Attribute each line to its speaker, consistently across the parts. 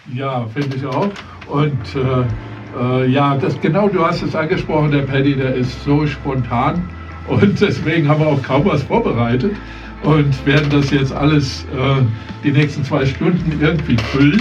Speaker 1: Ja, finde ich auch. Und ja, du hast es angesprochen, der Paddy, der ist so spontan und deswegen haben wir auch kaum was vorbereitet und werden das jetzt alles die nächsten 2 Stunden irgendwie füllen.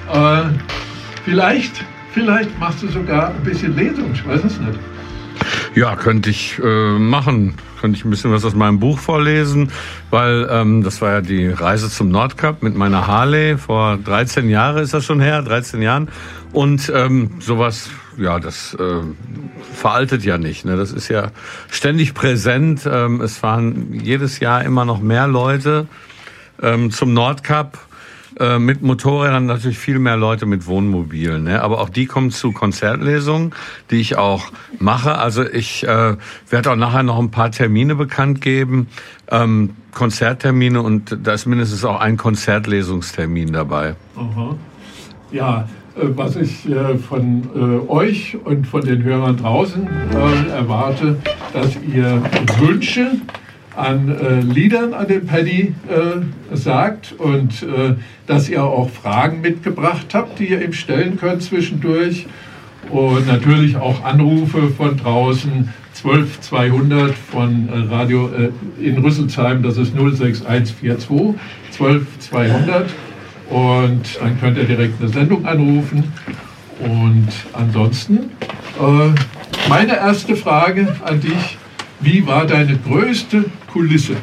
Speaker 1: Vielleicht machst du sogar ein bisschen Lesung, ich weiß es nicht.
Speaker 2: Ja, könnte ich machen. Könnte ich ein bisschen was aus meinem Buch vorlesen, weil das war ja die Reise zum Nordkap mit meiner Harley. Vor 13 Jahren ist das schon her, 13 Jahren. Und sowas, ja, das veraltet ja nicht. Ne? Das ist ja ständig präsent. Es fahren jedes Jahr immer noch mehr Leute zum Nordkap. Mit Motorrädern natürlich viel mehr Leute mit Wohnmobilen, ne? Aber auch die kommen zu Konzertlesungen, die ich auch mache. Also ich werde auch nachher noch ein paar Termine bekannt geben, Konzerttermine, und da ist mindestens auch ein Konzertlesungstermin dabei.
Speaker 1: Aha. Ja, was ich von euch und von den Hörern draußen erwarte, dass ihr Wünsche an Liedern an den Paddy sagt und dass ihr auch Fragen mitgebracht habt, die ihr ihm stellen könnt zwischendurch, und natürlich auch Anrufe von draußen 12 200 von Radio in Rüsselsheim, das ist 06142 12 200, und dann könnt ihr direkt eine Sendung anrufen. Und ansonsten meine erste Frage an dich: Wie war deine größte Kulisse?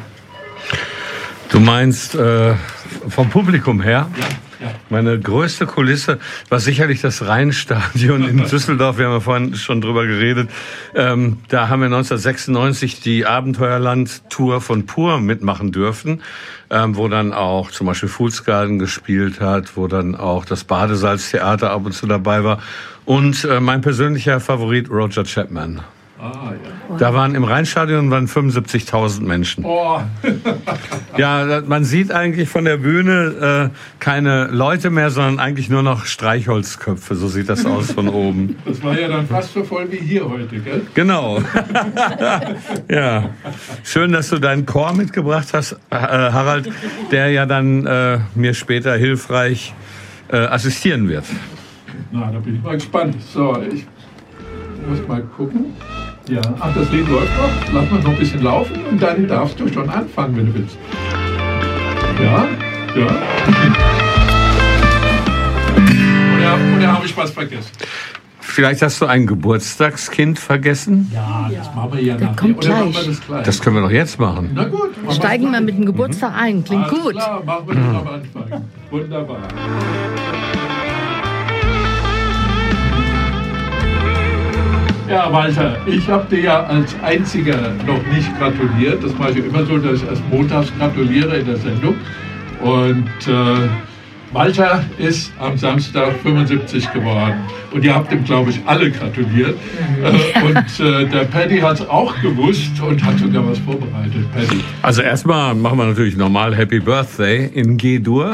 Speaker 2: Du meinst vom Publikum her?
Speaker 1: Ja.
Speaker 2: Meine größte Kulisse war sicherlich das Rheinstadion in Düsseldorf. Wir haben ja vorhin schon drüber geredet. Da haben wir 1996 die Abenteuerland-Tour von Pur mitmachen dürfen, wo dann auch zum Beispiel Fools Garden gespielt hat, wo dann auch das Badesalztheater ab und zu dabei war. Und mein persönlicher Favorit, Roger Chapman. Ah, ja. Da waren im Rheinstadion 75.000 Menschen. Oh. Ja, man sieht eigentlich von der Bühne keine Leute mehr, sondern eigentlich nur noch Streichholzköpfe. So sieht das aus von oben.
Speaker 1: Das war ja dann fast so voll wie hier heute, gell?
Speaker 2: Genau. Ja. Schön, dass du deinen Chor mitgebracht hast, Harald, der ja dann mir später hilfreich assistieren wird.
Speaker 1: Na, da bin ich mal gespannt. So, ich muss mal gucken. Ja, ach, das Lied läuft noch. Lass mal noch ein bisschen laufen und dann darfst du schon anfangen, wenn du willst. Ja. Oder habe ich was vergessen?
Speaker 2: Vielleicht hast du ein Geburtstagskind vergessen?
Speaker 1: Ja, das machen wir ja nachher.
Speaker 3: Kommt
Speaker 1: Oder machen
Speaker 3: gleich.
Speaker 1: wir das gleich?
Speaker 2: Das können wir doch jetzt machen.
Speaker 1: Na gut.
Speaker 3: Steigen wir mit dem Geburtstag ein. Klingt
Speaker 1: Alles
Speaker 3: gut.
Speaker 1: Klar, machen wir das am Anfang. Wunderbar. Ja, Walter, ich habe dir ja als Einziger noch nicht gratuliert. Das mache ich immer so, dass ich erst montags gratuliere in der Sendung. Und Walter ist am Samstag 75 geworden. Und ihr habt ihm, glaube ich, alle gratuliert. Und der Paddy hat es auch gewusst und hat sogar was vorbereitet. Paddy.
Speaker 2: Also erstmal machen wir natürlich normal Happy Birthday in G-Dur.